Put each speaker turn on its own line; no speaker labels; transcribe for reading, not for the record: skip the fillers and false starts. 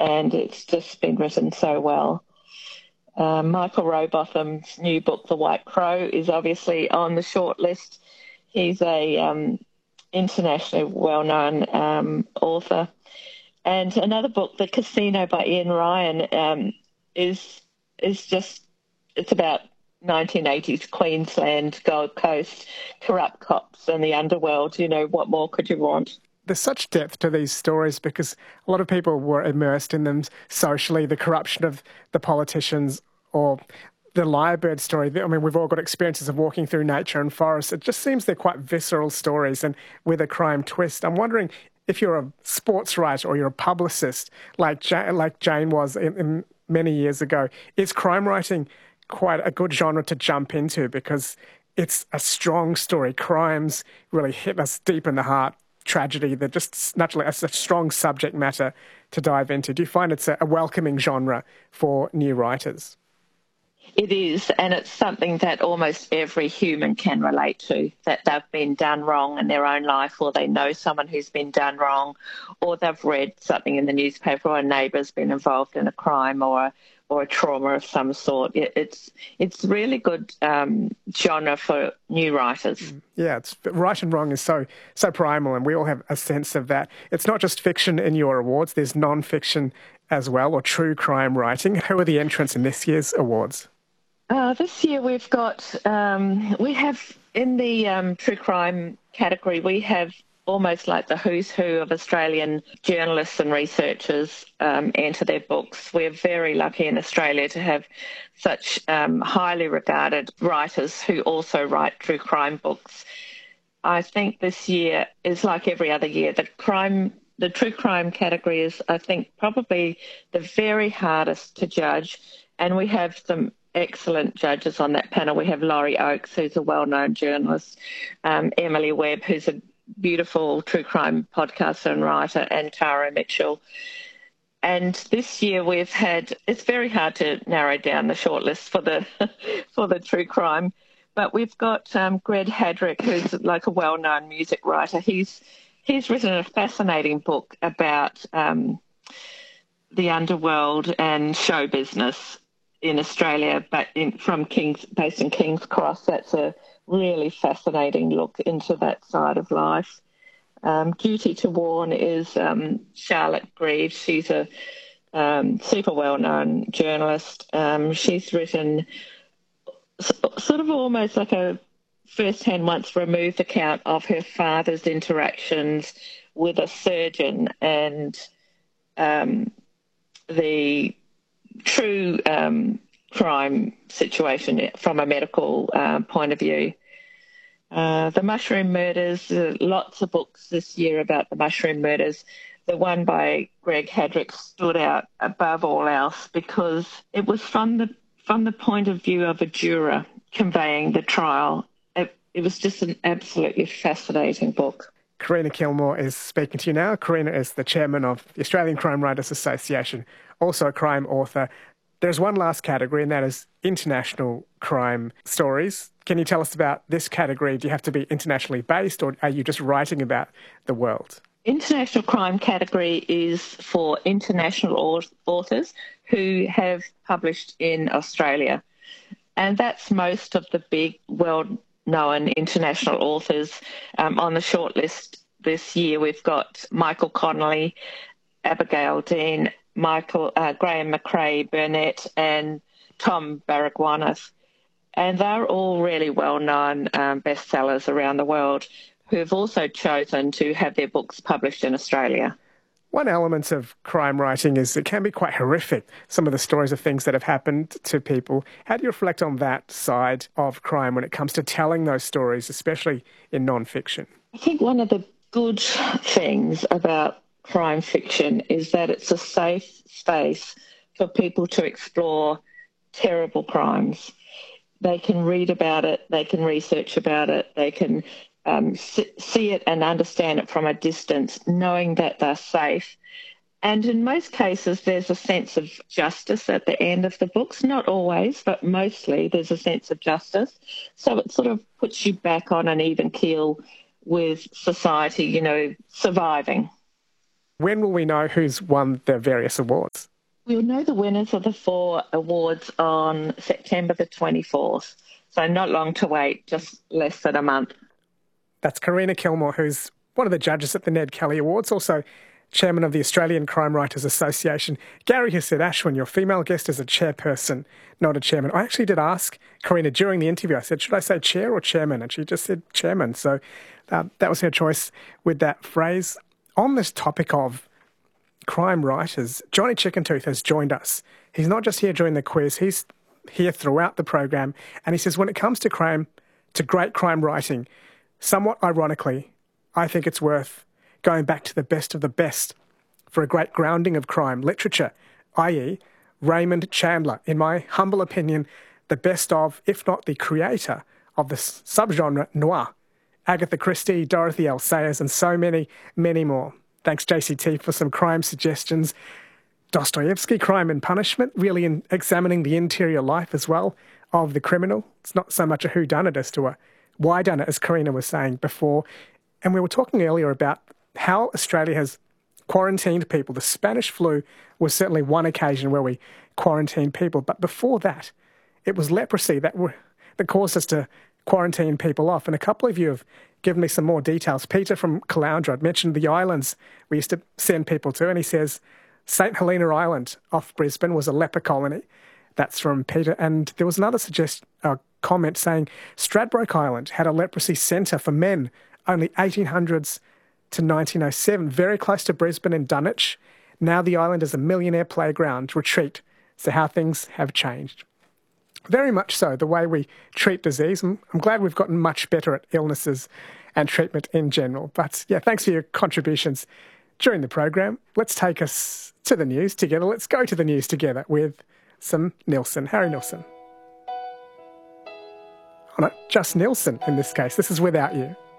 and it's just been written so well. Michael Rowbotham's new book, The White Crow, is obviously on the short list. He's a internationally well-known author. And another book, The Casino by Ian Ryan, is just, it's about 1980s Queensland, Gold Coast, corrupt cops and the underworld. You know, what more could you want?
There's such depth to these stories because a lot of people were immersed in them socially, the corruption of the politicians or the lyrebird story. I mean, we've all got experiences of walking through nature and forests. It just seems they're quite visceral stories and with a crime twist. I'm wondering if you're a sports writer or you're a publicist like Jane was in many years ago, is crime writing quite a good genre to jump into because it's a strong story. Crimes really hit us deep in the heart. Tragedy, they're just naturally a strong subject matter to dive into. Do you find it's a welcoming genre for new writers?
It is, and it's something that almost every human can relate to, that they've been done wrong in their own life, or they know someone who's been done wrong, or they've read something in the newspaper, or a neighbour's been involved in a crime or a trauma of some sort. It's really good genre for new writers.
Yeah, right and wrong is so primal, and we all have a sense of that. It's not just fiction in your awards, there's non-fiction as well, or true crime writing. Who are the entrants in this year's awards?
This year we have in the true crime category, we have almost like the who's who of Australian journalists and researchers enter their books. We're very lucky in Australia to have such highly regarded writers who also write true crime books. I think this year is like every other year. The true crime category is, I think, probably the very hardest to judge, and we have some excellent judges on that panel. We have Laurie Oakes, who's a well-known journalist, Emily Webb, who's a beautiful true crime podcaster and writer, and Tara Mitchell. And this year it's very hard to narrow down the shortlist for the true crime, but we've got Greg Hadrick, who's like a well-known music writer. He's written a fascinating book about the underworld and show business in Australia, but based in King's Cross. That's a really fascinating look into that side of life. Duty to Warn is Charlotte Greaves. She's a super well-known journalist. She's written sort of almost like a first-hand, once removed account of her father's interactions with a surgeon and the true crime situation from a medical point of view. The Mushroom Murders, lots of books this year about the Mushroom Murders. The one by Greg Hadrick stood out above all else because it was from the point of view of a juror conveying the trial. It was just an absolutely fascinating book.
Karina Kilmore is speaking to you now. Karina is the chairman of the Australian Crime Writers Association, also a crime author. There's one last category, and that is international crime stories. Can you tell us about this category? Do you have to be internationally based, or are you just writing about the world?
International crime category is for international authors who have published in Australia. And that's most of the big, well-known international authors on the shortlist this year. We've got Michael Connolly, Abigail Dean, Graham McRae Burnett, and Tom Baragwanath. And they're all really well-known bestsellers around the world who have also chosen to have their books published in Australia.
One element of crime writing is it can be quite horrific, some of the stories of things that have happened to people. How do you reflect on that side of crime when it comes to telling those stories, especially in non-fiction?
I think one of the good things about crime fiction is that it's a safe space for people to explore terrible crimes. They can read about it, they can research about it, they can see it and understand it from a distance, knowing that they're safe. And in most cases, there's a sense of justice at the end of the books. Not always, but mostly there's a sense of justice. So it sort of puts you back on an even keel with society, surviving.
When will we know who's won the various awards?
We'll know the winners of the 4 awards on September the 24th. So not long to wait, just less than a month.
That's Karina Kilmore, who's one of the judges at the Ned Kelly Awards, also chairman of the Australian Crime Writers Association. Gary has said, Ashwin, your female guest is a chairperson, not a chairman. I actually did ask Karina during the interview, I said, should I say chair or chairman? And she just said chairman. So that was her choice with that phrase. On this topic of crime writers, Johnny Chickentooth has joined us. He's not just here during the quiz, he's here throughout the program. And he says, when it comes to crime, to great crime writing, somewhat ironically, I think it's worth going back to the best of the best for a great grounding of crime literature, i.e. Raymond Chandler, in my humble opinion, the best of, if not the creator of the subgenre noir. Agatha Christie, Dorothy L. Sayers, and so many, many more. Thanks, JCT, for some crime suggestions. Dostoevsky, Crime and Punishment, really in examining the interior life as well of the criminal. It's not so much a whodunit as to a whydunit, as Karina was saying before. And we were talking earlier about how Australia has quarantined people. The Spanish flu was certainly one occasion where we quarantined people. But before that, it was leprosy that caused us to quarantine people off. And a couple of you have given me some more details. Peter from Caloundra mentioned the islands we used to send people to, and he says St Helena Island off Brisbane was a leper colony. That's from Peter. And there was another comment saying Stradbroke Island had a leprosy centre for men, only 1800s to 1907, very close to Brisbane and Dunwich. Now the island is a millionaire playground retreat. So how things have changed. Very much so, the way we treat disease. I'm glad we've gotten much better at illnesses and treatment in general. But yeah, thanks for your contributions during the program. Let's take us to the news together. Let's go to the news together with some Nilsson, Harry Nilsson. Oh no, just Nilsson in this case. This is Without You.